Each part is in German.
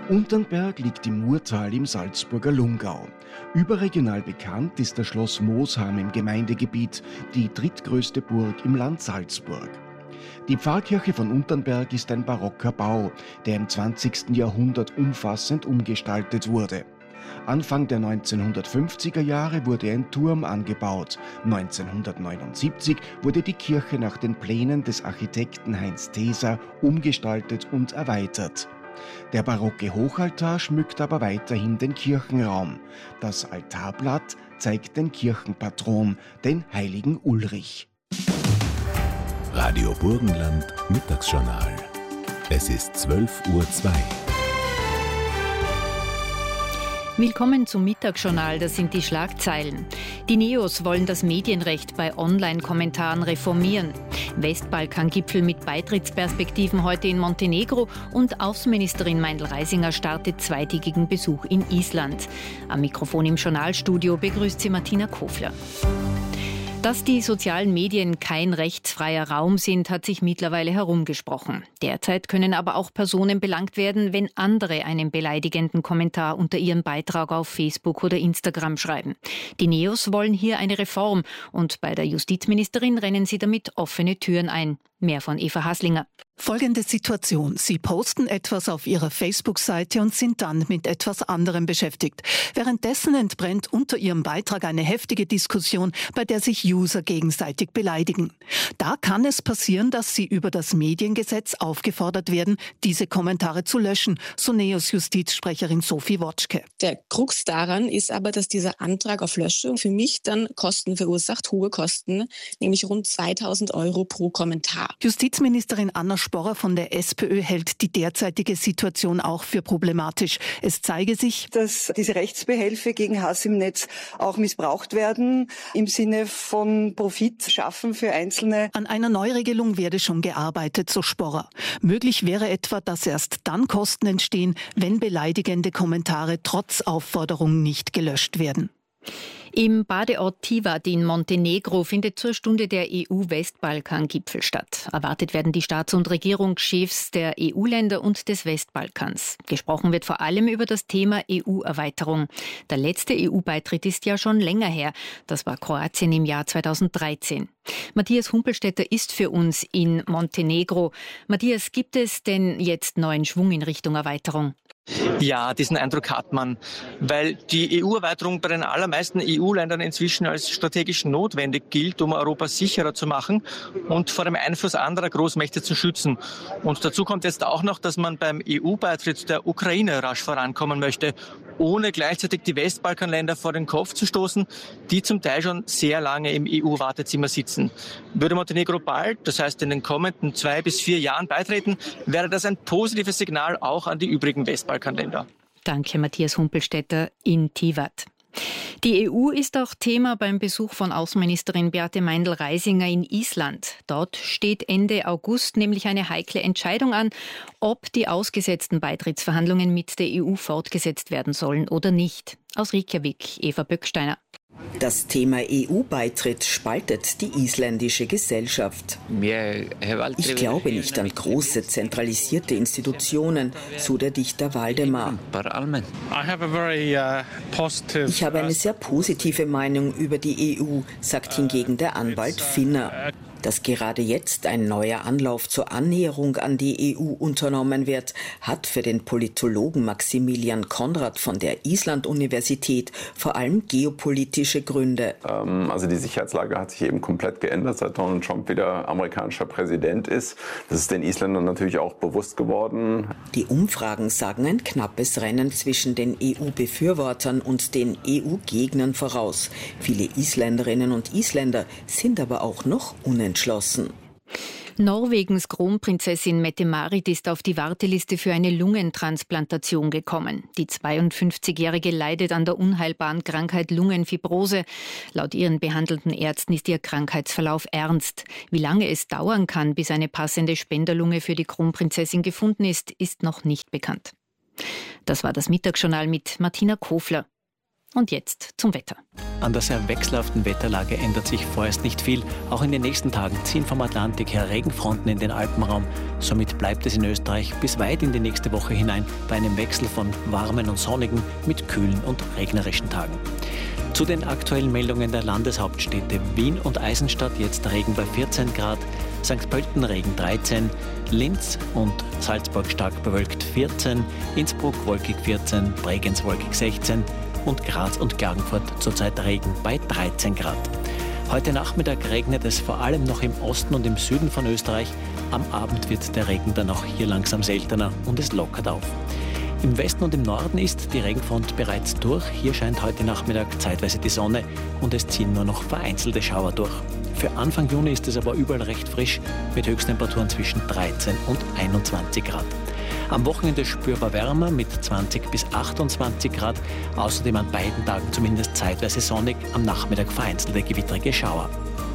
Unternberg liegt im Murtal im Salzburger Lungau. Überregional bekannt ist das Schloss Mosheim im Gemeindegebiet, die drittgrößte Burg im Land Salzburg. Die Pfarrkirche von Unternberg ist ein barocker Bau, der im 20. Jahrhundert umfassend umgestaltet wurde. Anfang der 1950er Jahre wurde ein Turm angebaut. 1979 wurde die Kirche nach den Plänen des Architekten Heinz Teser umgestaltet und erweitert. Der barocke Hochaltar schmückt aber weiterhin den Kirchenraum. Das Altarblatt zeigt den Kirchenpatron, den heiligen Ulrich. Radio Burgenland Mittagsjournal. Es ist 12:02 Uhr. Willkommen zum Mittagsjournal, das sind die Schlagzeilen. Die Neos wollen das Medienrecht bei Online-Kommentaren reformieren. Westbalkan-Gipfel mit Beitrittsperspektiven heute in Montenegro und Außenministerin Meindl-Reisinger startet zweitägigen Besuch in Island. Am Mikrofon im Journalstudio begrüßt sie Martina Kofler. Dass die sozialen Medien kein rechtsfreier Raum sind, hat sich mittlerweile herumgesprochen. Derzeit können aber auch Personen belangt werden, wenn andere einen beleidigenden Kommentar unter ihren Beitrag auf Facebook oder Instagram schreiben. Die Neos wollen hier eine Reform und bei der Justizministerin rennen sie damit offene Türen ein. Mehr von Eva Haslinger. Folgende Situation. Sie posten etwas auf Ihrer Facebook-Seite und sind dann mit etwas anderem beschäftigt. Währenddessen entbrennt unter Ihrem Beitrag eine heftige Diskussion, bei der sich User gegenseitig beleidigen. Da kann es passieren, dass Sie über das Mediengesetz aufgefordert werden, diese Kommentare zu löschen, so Neos Justizsprecherin Sophie Wotschke. Der Krux daran ist aber, dass dieser Antrag auf Löschung für mich dann Kosten verursacht, hohe Kosten, nämlich rund 2.000 € pro Kommentar. Justizministerin Anna Sporrer von der SPÖ hält die derzeitige Situation auch für problematisch. Es zeige sich, dass diese Rechtsbehelfe gegen Hass im Netz auch missbraucht werden, im Sinne von Profit schaffen für Einzelne. An einer Neuregelung werde schon gearbeitet, so Sporrer. Möglich wäre etwa, dass erst dann Kosten entstehen, wenn beleidigende Kommentare trotz Aufforderung nicht gelöscht werden. Im Badeort Tivat in Montenegro findet zur Stunde der EU-Westbalkan-Gipfel statt. Erwartet werden die Staats- und Regierungschefs der EU-Länder und des Westbalkans. Gesprochen wird vor allem über das Thema EU-Erweiterung. Der letzte EU-Beitritt ist ja schon länger her. Das war Kroatien im Jahr 2013. Matthias Humpelstädter ist für uns in Montenegro. Matthias, gibt es denn jetzt neuen Schwung in Richtung Erweiterung? Ja, diesen Eindruck hat man, weil die EU-Erweiterung bei den allermeisten EU-Ländern inzwischen als strategisch notwendig gilt, um Europa sicherer zu machen und vor dem Einfluss anderer Großmächte zu schützen. Und dazu kommt jetzt auch noch, dass man beim EU-Beitritt der Ukraine rasch vorankommen möchte, ohne gleichzeitig die Westbalkanländer vor den Kopf zu stoßen, die zum Teil schon sehr lange im EU-Wartezimmer sitzen. Würde Montenegro bald, das heißt in den kommenden 2 bis 4 Jahren beitreten, wäre das ein positives Signal auch an die übrigen Westbalkanländer. Danke, Matthias Humpelstädter in Tivat. Die EU ist auch Thema beim Besuch von Außenministerin Beate Meindl-Reisinger in Island. Dort steht Ende August nämlich eine heikle Entscheidung an, ob die ausgesetzten Beitrittsverhandlungen mit der EU fortgesetzt werden sollen oder nicht. Aus Reykjavik, Eva Böcksteiner. Das Thema EU-Beitritt spaltet die isländische Gesellschaft. Ich glaube nicht an große, zentralisierte Institutionen, so der Dichter Waldemar. Ich habe eine sehr positive Meinung über die EU, sagt hingegen der Anwalt Finner. Dass gerade jetzt ein neuer Anlauf zur Annäherung an die EU unternommen wird, hat für den Politologen Maximilian Konrad von der Island-Universität vor allem geopolitische Gründe. Also die Sicherheitslage hat sich eben komplett geändert, seit Donald Trump wieder amerikanischer Präsident ist. Das ist den Isländern natürlich auch bewusst geworden. Die Umfragen sagen ein knappes Rennen zwischen den EU-Befürwortern und den EU-Gegnern voraus. Viele Isländerinnen und Isländer sind aber auch noch unentschlossen. Norwegens Kronprinzessin Mette-Marit ist auf die Warteliste für eine Lungentransplantation gekommen. Die 52-Jährige leidet an der unheilbaren Krankheit Lungenfibrose. Laut ihren behandelnden Ärzten ist ihr Krankheitsverlauf ernst. Wie lange es dauern kann, bis eine passende Spenderlunge für die Kronprinzessin gefunden ist, ist noch nicht bekannt. Das war das Mittagsjournal mit Martina Kofler. Und jetzt zum Wetter. An der sehr wechselhaften Wetterlage ändert sich vorerst nicht viel. Auch in den nächsten Tagen ziehen vom Atlantik her Regenfronten in den Alpenraum. Somit bleibt es in Österreich bis weit in die nächste Woche hinein bei einem Wechsel von warmen und sonnigen mit kühlen und regnerischen Tagen. Zu den aktuellen Meldungen der Landeshauptstädte Wien und Eisenstadt jetzt Regen bei 14 Grad, St. Pölten Regen 13, Linz und Salzburg stark bewölkt 14, Innsbruck wolkig 14, Bregenz wolkig 16 und Graz und Klagenfurt zurzeit Regen bei 13 Grad. Heute Nachmittag regnet es vor allem noch im Osten und im Süden von Österreich. Am Abend wird der Regen dann auch hier langsam seltener und es lockert auf. Im Westen und im Norden ist die Regenfront bereits durch. Hier scheint heute Nachmittag zeitweise die Sonne und es ziehen nur noch vereinzelte Schauer durch. Für Anfang Juni ist es aber überall recht frisch mit Höchsttemperaturen zwischen 13 und 21 Grad. Am Wochenende spürbar wärmer mit 20 bis 28 Grad. Außerdem an beiden Tagen zumindest zeitweise sonnig, am Nachmittag vereinzelte gewittrige Schauer.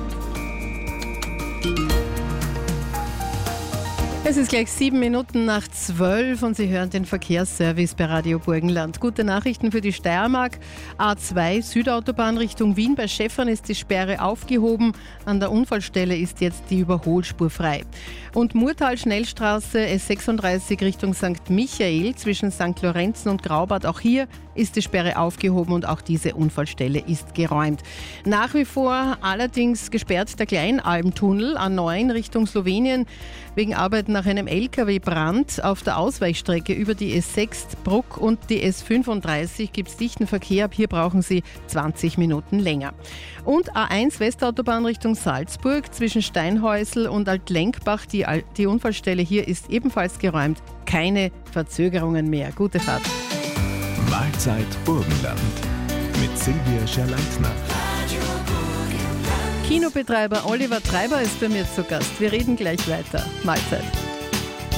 Es ist gleich 12:07 und Sie hören den Verkehrsservice bei Radio Burgenland. Gute Nachrichten für die Steiermark. A2 Südautobahn Richtung Wien. Bei Schäffern ist die Sperre aufgehoben. An der Unfallstelle ist jetzt die Überholspur frei. Und Murtal-Schnellstraße S36 Richtung St. Michael zwischen St. Lorenzen und Graubad. Auch hier ist die Sperre aufgehoben und auch diese Unfallstelle ist geräumt. Nach wie vor allerdings gesperrt der Kleinalmtunnel A9 Richtung Slowenien wegen Arbeiten nach einem LKW-Brand. Auf der Ausweichstrecke über die S6 Bruck und die S35 gibt es dichten Verkehr. Ab hier brauchen Sie 20 Minuten länger. Und A1 Westautobahn Richtung Salzburg zwischen Steinhäusl und Altlenkbach. Die Unfallstelle hier ist ebenfalls geräumt. Keine Verzögerungen mehr. Gute Fahrt. Mahlzeit Burgenland mit Silvia Scherleitner. Kinobetreiber Oliver Treiber ist bei mir zu Gast. Wir reden gleich weiter. Mahlzeit.